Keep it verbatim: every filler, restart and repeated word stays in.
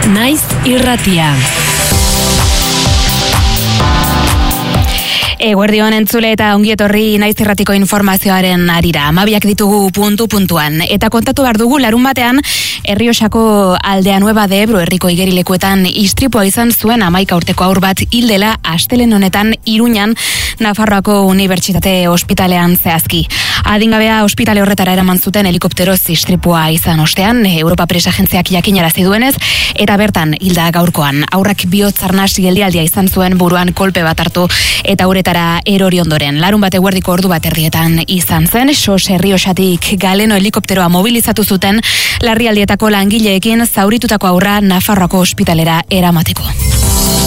Naiz irratia. Eguerdion entzule eta ongietorri Naiz irratiko informazioaren arira. Amabiak ditugu puntu puntuan. Eta kontatu behar dugu larun batean, Errioxako Aldea Nueva de Ebro herriko igerilekuetan istripua izan zuen hamaika urteko haur bat hildela astelehen honetan Iruñan, Nafarroako Unibertsitate ospitalean zehazki. Adingabea ospitale horretara eraman zuten helikopteroz istripua izan ostean, Europa Press agentziak jakinarazi duenez, eta bertan hilda gaurkoan. Haurrak bihotz arnas geldialdia izan zuen buruan kolpe bat hartu eta uretara erori ondoren. Larun bat eguerdiko ordu bat erdietan izan zen, Sos Errioxatik Galeno helikopteroa mobilizatu zuten larrialdietako langileekin zauritutako haurra Nafarroako ospitalera eramateko.